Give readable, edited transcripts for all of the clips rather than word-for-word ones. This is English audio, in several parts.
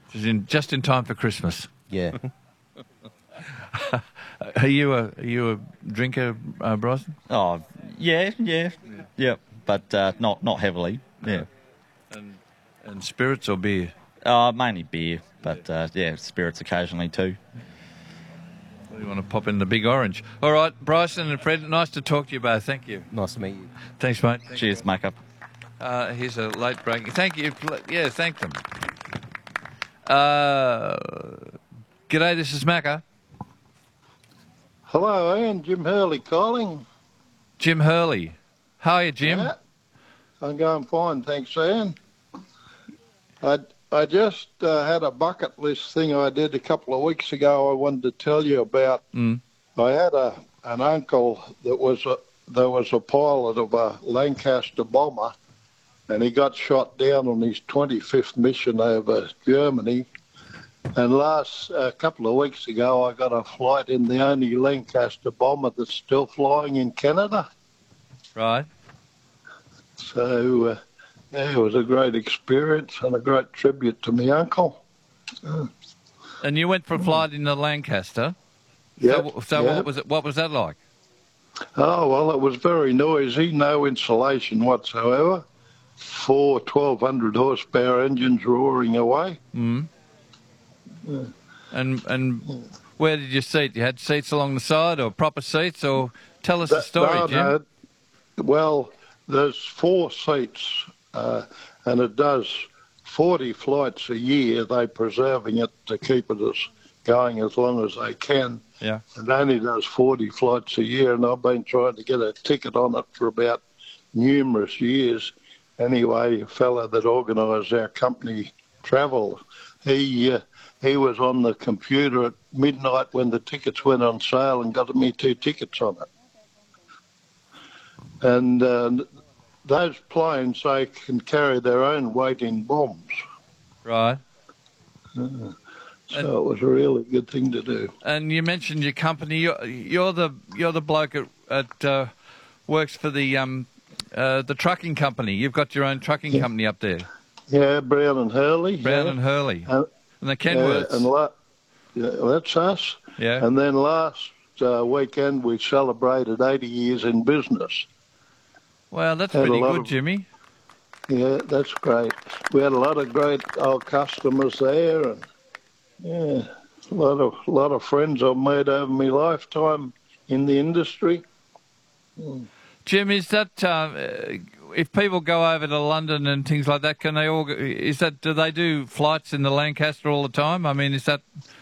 Just in time for Christmas. Yeah. Are you a drinker, Bryson? Oh, yeah. But not heavily. Yeah. And spirits or beer? Mainly beer, but spirits occasionally too. You want to pop in the big orange. All right, Bryson and Fred, nice to talk to you both. Thank you. Nice to meet you. Thanks, mate. Cheers, make-up. Here's a late breaking. Thank you. Yeah, thank them. G'day, this is Macca. Hello, Ian. Jim Hurley calling. Jim Hurley. How are you, Jim? Yeah, I'm going fine, thanks, Ian. I just had a bucket list thing I did a couple of weeks ago I wanted to tell you about. I had an uncle that was a pilot of a Lancaster bomber, and he got shot down on his 25th mission over Germany. And a couple of weeks ago, I got a flight in the only Lancaster bomber that's still flying in Canada. Right. So, it was a great experience and a great tribute to my uncle. And you went for a flight in the Lancaster. Yeah. So what was that like? Oh, well, it was very noisy, no insulation whatsoever. 4 1,200 horsepower engines roaring away. And where did you seat? You had seats along the side or proper seats? Or tell us the story, Jim. No. Well, there's 4 seats, and it does 40 flights a year. They're preserving it to keep it going as long as they can. Yeah. It only does 40 flights a year, and I've been trying to get a ticket on it for about numerous years. Anyway, a fella that organised our company travel, he was on the computer at midnight when the tickets went on sale and got me 2 tickets on it. And those planes, they can carry their own weight in bombs. Right. So it was a really good thing to do. And you mentioned your company. You're the bloke at works for the trucking company. You've got your own trucking company up there. Yeah, Brown and Hurley. Brown and Hurley. And the Kenworths. That's us. Yeah. And then last weekend we celebrated 80 years in business. Well, that's pretty good, Jimmy. Yeah, that's great. We had a lot of great old customers there, and yeah, a lot of friends I've made over my lifetime in the industry. Jim, is that if people go over to London and things like that, can they all? Do they do flights in the Lancaster all the time? I mean, is that?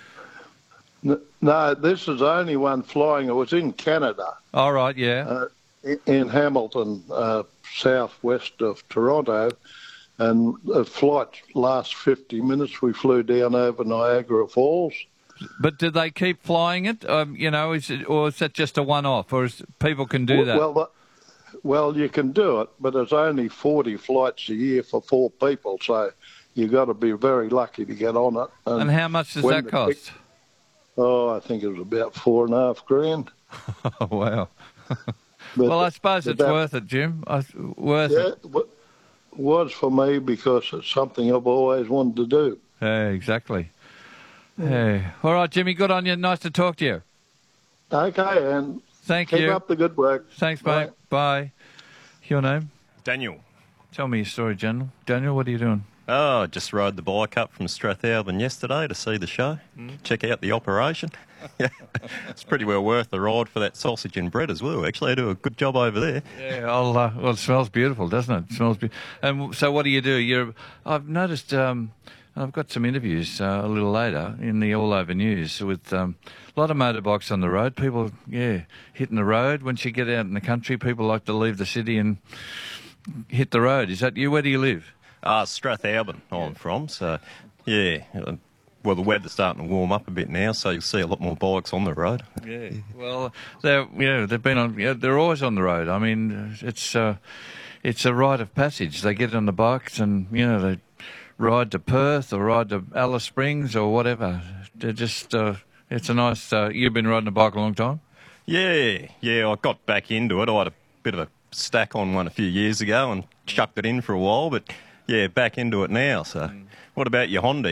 No, this is the only one flying. It was in Canada. All right, yeah. In Hamilton, southwest of Toronto, and the flight lasts 50 minutes. We flew down over Niagara Falls. But do they keep flying it? Or is that just a one-off, or people can do that? Well, you can do it, but there's only 40 flights a year for 4 people, so you've got to be very lucky to get on it. And how much does that cost? I think it was about $4,500. Oh, wow. Well, I suppose it's worth it, Jim. Worth it. Yeah, it was for me because it's something I've always wanted to do. Yeah, exactly. Yeah. All right, Jimmy, good on you. Nice to talk to you. Okay, and thank you. Keep up the good work. Thanks, mate. Bye. Your name? Daniel. Tell me your story, Daniel. Daniel, what are you doing? Oh, I just rode the bike up from Strathalbyn yesterday to see the show, check out the operation. It's pretty well worth the ride for that sausage and bread as well. Actually, they do a good job over there. Yeah, well, it smells beautiful, doesn't it? It smells beautiful. And so what do you do? I've noticed, I've got some interviews a little later in the All Over News with a lot of motorbikes on the road. People, hitting the road. Once you get out in the country, people like to leave the city and hit the road. Is that you? Where do you live? Strathalbyn, I'm from, so, yeah. Well, the weather's starting to warm up a bit now, so you'll see a lot more bikes on the road. Yeah, well, they've been on. They're always on the road. I mean, it's a rite of passage. They get on the bikes and they ride to Perth or ride to Alice Springs or whatever. They're just. It's a nice. You've been riding a bike a long time. Yeah. I got back into it. I had a bit of a stack on one a few years ago and chucked it in for a while, but. Yeah, back into it now. So, what about your Honda?